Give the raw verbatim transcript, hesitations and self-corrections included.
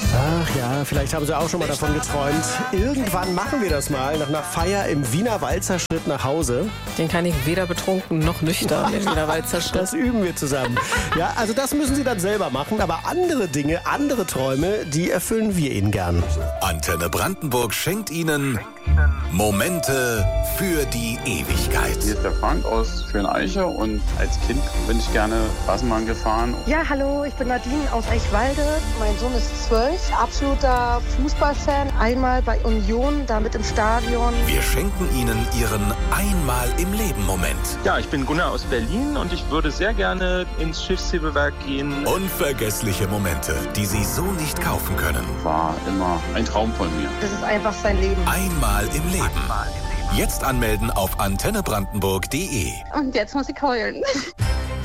Ach ja, vielleicht haben Sie auch schon mal davon geträumt. Irgendwann machen wir das mal, nach einer Feier im Wiener Walzerschritt nach Hause. Den kann ich weder betrunken noch nüchtern, den Wiener Walzerschritt. Das üben wir zusammen. Ja, also das müssen Sie dann selber machen, aber andere Dinge, andere Träume, die erfüllen wir Ihnen gern. Antenne Brandenburg schenkt Ihnen Momente für die Ewigkeit. Hier ist der Frank aus Schöneiche und als Kind bin ich gerne Straßenbahn gefahren. Ja, hallo, ich bin Nadine aus Eichwalde. Mein Sohn ist zwölf, absoluter Fußballfan. Einmal bei Union, damit im Stadion. Wir schenken Ihnen Ihren Einmal im Leben Moment. Ja, ich bin Gunnar aus Berlin und ich würde sehr gerne ins Schiffshebewerk gehen. Unvergessliche Momente, die Sie so nicht kaufen können. War immer ein Traum von mir. Das ist einfach sein Leben. Einmal im Leben. Jetzt anmelden auf antenne brandenburg punkt de. Und jetzt muss ich heulen.